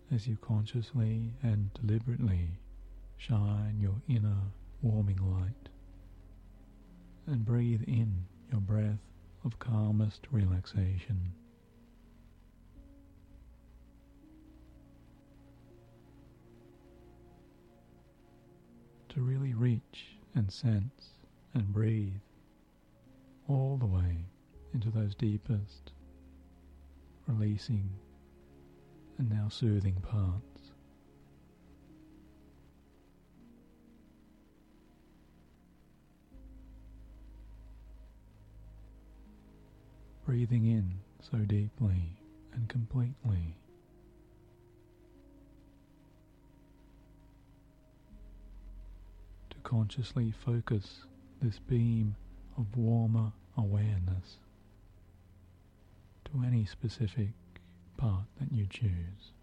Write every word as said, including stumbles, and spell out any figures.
as you consciously and deliberately shine your inner warming light and breathe in your breath of calmest relaxation. To really reach and sense and breathe all the way into those deepest, releasing and now soothing parts. Breathing in so deeply and completely. To consciously focus this beam of warmer awareness to any specific part that you choose.